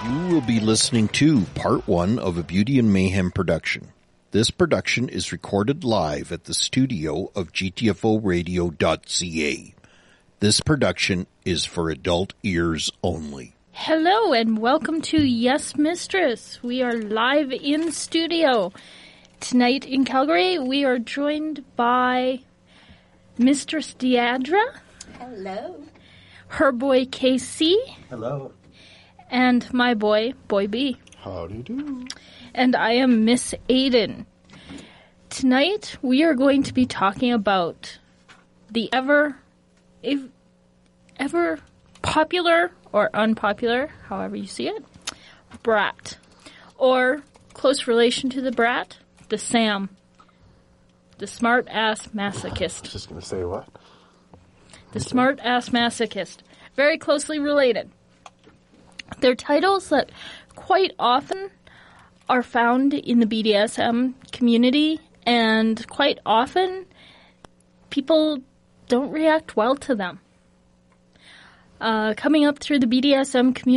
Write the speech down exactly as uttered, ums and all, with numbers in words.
You will be listening to part one of a Beauty and Mayhem production. This production is recorded live at the studio of G T F O radio dot C A. This production is for adult ears only. Hello and welcome to Yes Mistress. We are live in studio. Tonight in Calgary, we are joined by Mistress Deidre. Hello. Her boy K C. Hello. And my boy, Boy B. Howdy do. And I am Miss Aiden. Tonight, we are going to be talking about the ever, ever popular or unpopular, however you see it, brat. Or, close relation to the brat, the Sam. The smart-ass masochist. I was just going to say what? The smart-ass masochist. Very closely related. They're titles that quite often are found in the B D S M community, and quite often people don't react well to them. Uh, coming up through the B D S M community,